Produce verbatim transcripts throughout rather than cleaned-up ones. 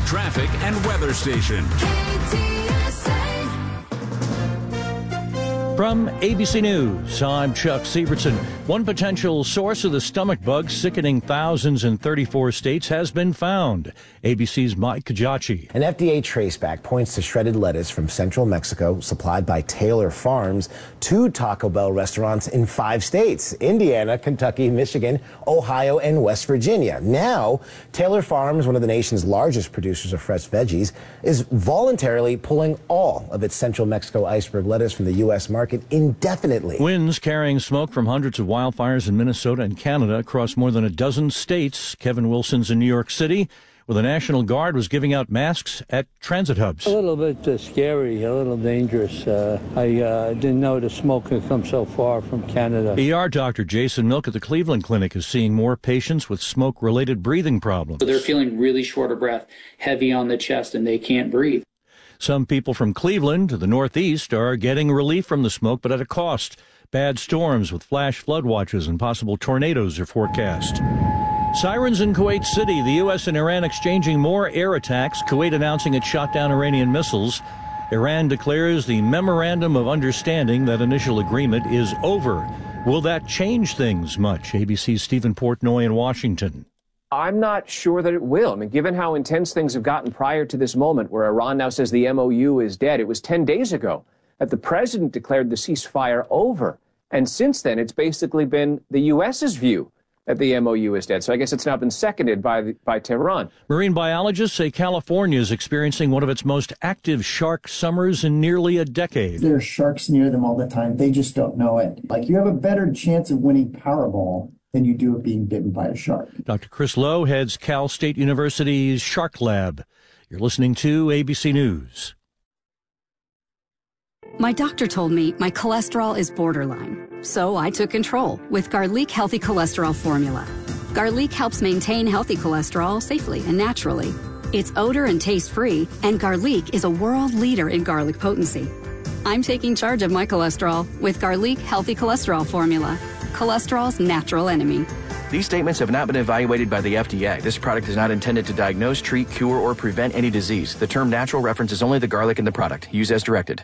traffic and weather station. From A B C News, I'm Chuck Sievertson. One potential source of the stomach bug sickening thousands in thirty-four states has been found. A B C's Mike Kajachi. An F D A traceback points to shredded lettuce from central Mexico supplied by Taylor Farms to Taco Bell restaurants in five states: Indiana, Kentucky, Michigan, Ohio, and West Virginia. Now, Taylor Farms, one of the nation's largest producers of fresh veggies, is voluntarily pulling all of its central Mexico iceberg lettuce from the U S market indefinitely. Winds carrying smoke from hundreds of wildfires in Minnesota and Canada across more than a dozen states. Kevin Wilson's in New York City, where the National Guard was giving out masks at transit hubs. A little bit uh, scary, a little dangerous. Uh, I uh, didn't know the smoke could come so far from Canada. E R Doctor Jason Milk at the Cleveland Clinic is seeing more patients with smoke-related breathing problems. So they're feeling really short of breath, heavy on the chest, and they can't breathe. Some people from Cleveland to the Northeast are getting relief from the smoke, but at a cost. Bad storms with flash flood watches and possible tornadoes are forecast. Sirens in Kuwait City. The U S and Iran exchanging more air attacks. Kuwait announcing it shot down Iranian missiles. Iran declares the memorandum of understanding, that initial agreement, is over. Will that change things much? A B C's Stephen Portnoy in Washington. I'm not sure that it will. I mean, given how intense things have gotten prior to this moment, where Iran now says the M O U is dead, it was ten days ago that the president declared the ceasefire over. And since then, it's basically been the U S's view that the M O U is dead. So I guess it's now been seconded by the, by Tehran. Marine biologists say California is experiencing one of its most active shark summers in nearly a decade. There are sharks near them all the time. They just don't know it. Like, you have a better chance of winning Powerball than you do of being bitten by a shark. Doctor Chris Lowe heads Cal State University's Shark Lab. You're listening to A B C News. My doctor told me my cholesterol is borderline, so I took control with Garlic Healthy Cholesterol Formula. Garlic helps maintain healthy cholesterol safely and naturally. It's odor and taste-free, and Garlic is a world leader in garlic potency. I'm taking charge of my cholesterol with Garlic Healthy Cholesterol Formula, cholesterol's natural enemy. These statements have not been evaluated by the F D A. This product is not intended to diagnose, treat, cure, or prevent any disease. The term natural references only the garlic in the product. Use as directed.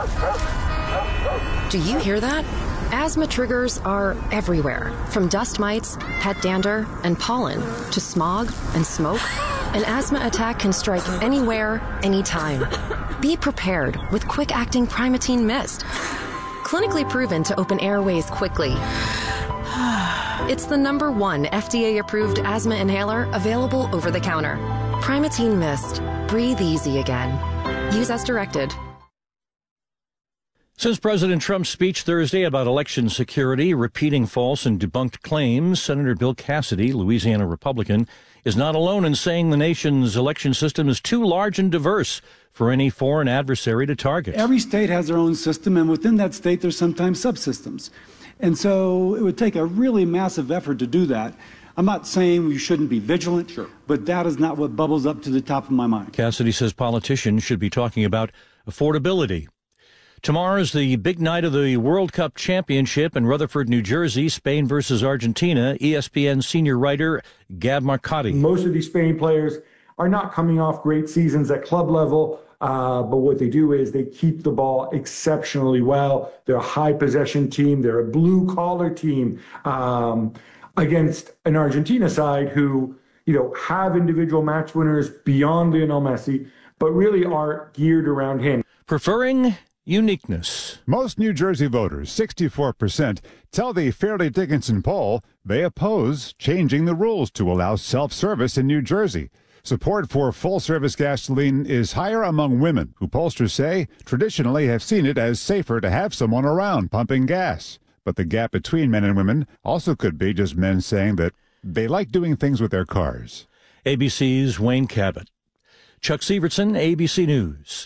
Do you hear that? Asthma triggers are everywhere, from dust mites, pet dander, and pollen, to smog and smoke. An asthma attack can strike anywhere, anytime. Be prepared with quick-acting Primatene Mist. Clinically proven to open airways quickly. It's the number one F D A-approved asthma inhaler available over the counter. Primatene Mist. Breathe easy again. Use as directed. Since President Trump's speech Thursday about election security, repeating false and debunked claims, Senator Bill Cassidy, Louisiana Republican, is not alone in saying the nation's election system is too large and diverse for any foreign adversary to target. Every state has their own system, and within that state there's sometimes subsystems. And so it would take a really massive effort to do that. I'm not saying we shouldn't be vigilant, sure, but that is not what bubbles up to the top of my mind. Cassidy says politicians should be talking about affordability. Tomorrow is the big night of the World Cup Championship in Rutherford, New Jersey, Spain versus Argentina. E S P N senior writer Gab Marcotti. Most of these Spain players are not coming off great seasons at club level, uh, but what they do is they keep the ball exceptionally well. They're a high possession team. They're a blue-collar team um, against an Argentina side who, you know, have individual match winners beyond Lionel Messi, but really are geared around him. Preferring uniqueness. Most New Jersey voters, sixty-four percent, tell the Fairleigh Dickinson poll they oppose changing the rules to allow self-service in New Jersey. Support for full-service gasoline is higher among women, who pollsters say traditionally have seen it as safer to have someone around pumping gas. But the gap between men and women also could be just men saying that they like doing things with their cars. A B C's Wayne Cabot. Chuck Sievertson, A B C News.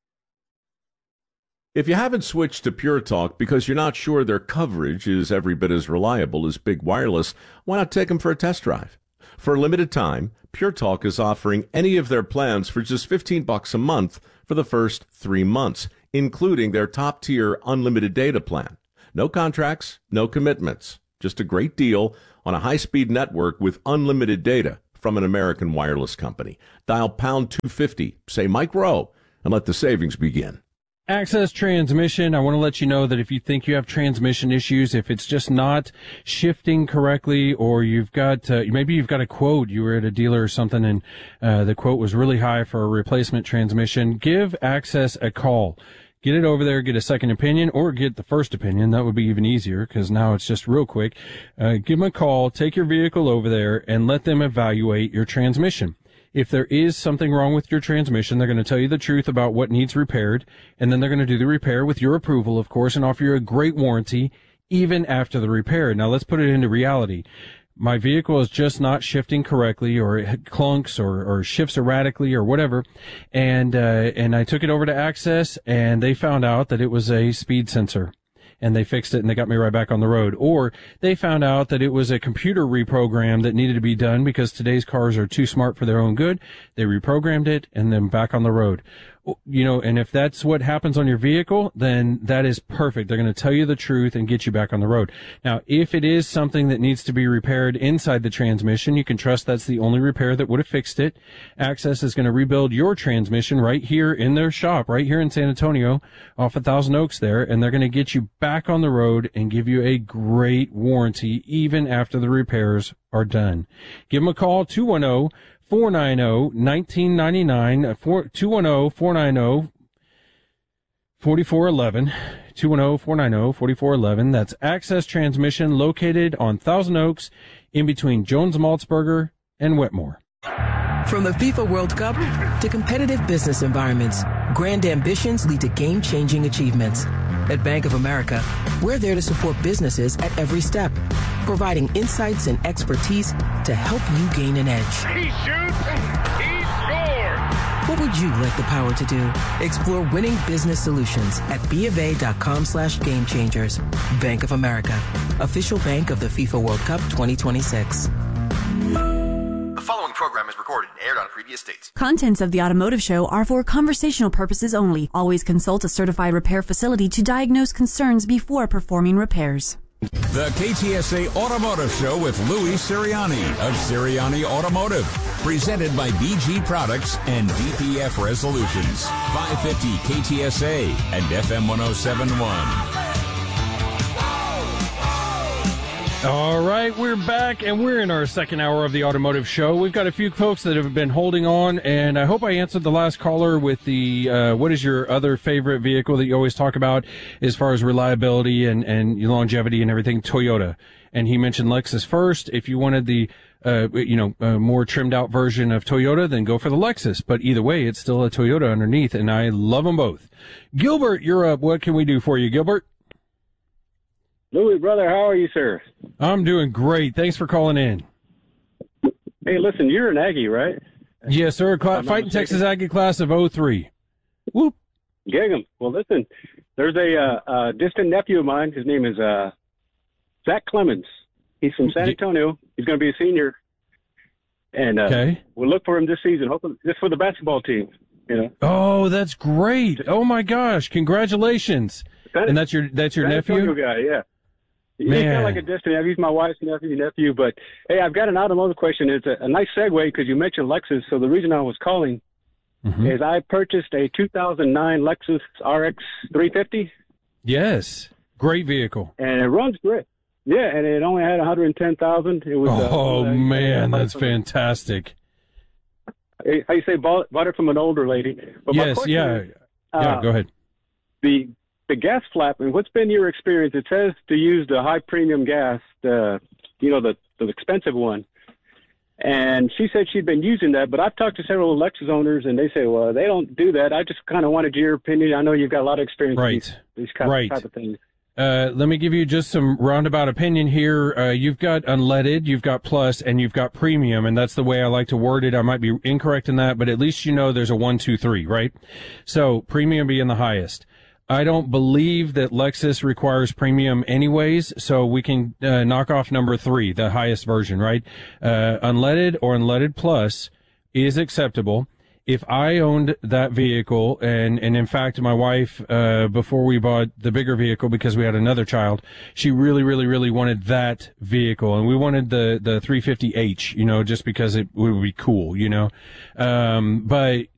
If you haven't switched to Pure Talk because you're not sure their coverage is every bit as reliable as Big Wireless, why not take them for a test drive? For a limited time, Pure Talk is offering any of their plans for just fifteen bucks a month for the first three months, including their top-tier unlimited data plan. No contracts, no commitments, just a great deal on a high-speed network with unlimited data from an American wireless company. Dial pound two fifty, say Mike Rowe, and let the savings begin. Access Transmission, I want to let you know that if you think you have transmission issues, if it's just not shifting correctly, or you've got, uh, maybe you've got a quote, you were at a dealer or something and uh, the quote was really high for a replacement transmission, give Access a call. Get it over there, get a second opinion, or get the first opinion. That would be even easier because now it's just real quick. Uh, give them a call, take your vehicle over there, and let them evaluate your transmission. If there is something wrong with your transmission, they're going to tell you the truth about what needs repaired, and then they're going to do the repair with your approval, of course, and offer you a great warranty even after the repair. Now, let's put it into reality. My vehicle is just not shifting correctly, or it clunks, or, or shifts erratically, or whatever, and uh, and I took it over to Access, and they found out that it was a speed sensor. And they fixed it and they got me right back on the road. Or they found out that it was a computer reprogram that needed to be done because today's cars are too smart for their own good. They reprogrammed it and then back on the road. You know, and if that's what happens on your vehicle, then that is perfect. They're going to tell you the truth and get you back on the road. Now, if it is something that needs to be repaired inside the transmission, you can trust that's the only repair that would have fixed it. Access is going to rebuild your transmission right here in their shop, right here in San Antonio, off of Thousand Oaks there, and they're going to get you back on the road and give you a great warranty even after the repairs are done. Give them a call, two one zero, four nine zero, one nine nine nine, two one zero, four nine zero, four four one one, two one zero, four nine zero, four four one one. That's Access Transmission, located on Thousand Oaks, in between Jones Maltzberger and Wetmore. From the FIFA World Cup to competitive business environments, grand ambitions lead to game-changing achievements. At Bank of America, we're there to support businesses at every step, providing insights and expertise to help you gain an edge. He shoots, he scores! What would you like the power to do? Explore winning business solutions at bofa.com slash game changers. Bank of America, official bank of the FIFA World Cup twenty twenty-six. The following program is recorded and aired on previous dates. Contents of the Automotive Show are for conversational purposes only. Always consult a certified repair facility to diagnose concerns before performing repairs. The K T S A Automotive Show with Louis Sirianni of Sirianni Automotive. Presented by B G Products and D P F Resolutions. five fifty K T S A and F M one oh seven point one. All right, we're back, and we're in our second hour of the Automotive Show. We've got a few folks that have been holding on, and I hope I answered the last caller with the, uh, what is your other favorite vehicle that you always talk about as far as reliability and, and longevity and everything? Toyota. And he mentioned Lexus first. If you wanted the, uh, you know, uh, more trimmed out version of Toyota, then go for the Lexus. But either way, it's still a Toyota underneath, and I love them both. Gilbert, you're up. What can we do for you, Gilbert? Louis, brother, how are you, sir? I'm doing great. Thanks for calling in. Hey, listen, you're an Aggie, right? Yes, sir. Cl- Fighting Texas Aggie class of oh three. Whoop. Gig 'em. Well, listen, there's a uh, uh, distant nephew of mine. His name is uh, Zach Clemens. He's from San Antonio. He's going to be a senior. And uh, okay. We'll look for him this season, hopefully, just for the basketball team. You know. Oh, that's great. Oh, my gosh. Congratulations. San, and that's your that's your San nephew? Antonio guy, yeah. He's kind of like a distant nephew. He's my wife's nephew, nephew. But, hey, I've got an automotive question. It's a, a nice segue because you mentioned Lexus. So the reason I was calling mm-hmm. is I purchased a two thousand nine Lexus R X three fifty. Yes. Great vehicle. And it runs great. Yeah, and it only had one hundred ten thousand. It was. Oh, uh, uh, man, that's fantastic. How you say, bought, bought it from an older lady. But yes, my yeah. is, yeah, uh, go ahead. The the gas flap, and what's been your experience? It says to use the high premium gas, the you know the the expensive one. And she said she'd been using that, but I've talked to several Lexus owners, and they say, well, they don't do that. I just kind of wanted your opinion. I know you've got a lot of experience right. with these, these kind right. of, type of things. Uh, let me give you just some roundabout opinion here. Uh, you've got unleaded, you've got plus, and you've got premium, and that's the way I like to word it. I might be incorrect in that, but at least you know there's a one, two, three, right? So premium being the highest. I don't believe that Lexus requires premium anyways, so we can uh, knock off number three, the highest version, right? Uh, unleaded or unleaded plus is acceptable. if I owned that vehicle, and, and in fact, my wife, uh, before we bought the bigger vehicle because we had another child, she really, really, really wanted that vehicle. And we wanted the, the three fifty H, you know, just because it would be cool, you know. Um, but